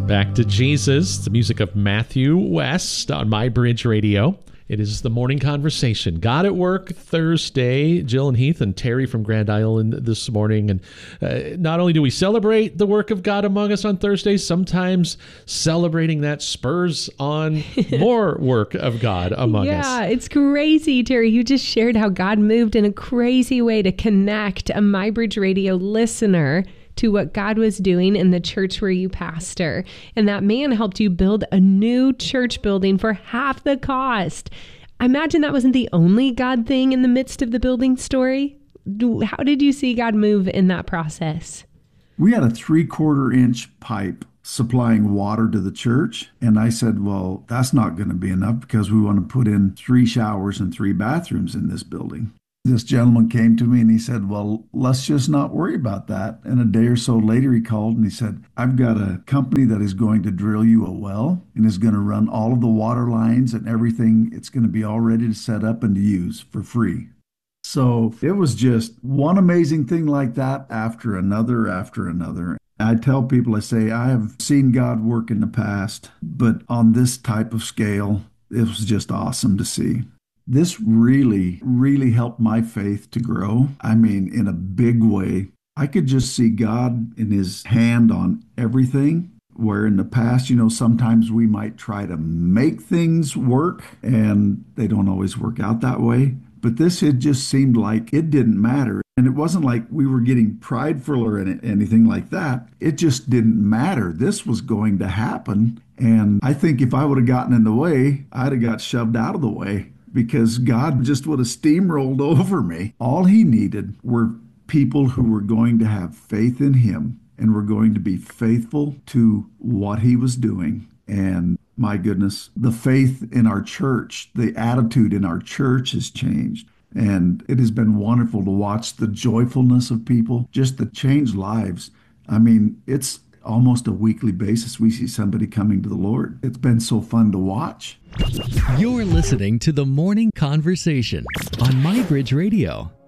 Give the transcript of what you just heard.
Back to Jesus, the music of Matthew West on My Bridge Radio. It is the morning conversation. God at Work Thursday. Jill and Heath and Terry from Grand Island this morning. And not only do we celebrate the work of God among us on Thursdays, sometimes celebrating that spurs on more work of God among us. Yeah, it's crazy, Terry. You just shared how God moved in a crazy way to connect a My Bridge Radio listener to what God was doing in the church where you pastor. And that man helped you build a new church building for half the cost. I imagine that wasn't the only God thing in the midst of the building story. How did you see God move in that process? We had a 3/4 inch pipe supplying water to the church. And I said, well, that's not going to be enough because we want to put in 3 showers and 3 bathrooms in this building. This gentleman came to me and he said, well, let's just not worry about that. And a day or so later, he called and he said, I've got a company that is going to drill you a well and is going to run all of the water lines and everything. It's going to be all ready to set up and to use for free. So it was just one amazing thing like that after another after another. I tell people, I say, I have seen God work in the past, but on this type of scale, it was just awesome to see. This really, really helped my faith to grow. I mean, in a big way. I could just see God in his hand on everything, where in the past, sometimes we might try to make things work and they don't always work out that way. But this, it just seemed like it didn't matter. And it wasn't like we were getting prideful or anything like that. It just didn't matter. This was going to happen. And I think if I would have gotten in the way, I'd have got shoved out of the way, because God just would have steamrolled over me. All he needed were people who were going to have faith in him and were going to be faithful to what he was doing. And my goodness, the faith in our church, the attitude in our church has changed. And it has been wonderful to watch the joyfulness of people, just the changed lives. I mean, it's almost a weekly basis we see somebody coming to the Lord. It's been so fun to watch. You're listening to The Morning Conversation on My Bridge Radio.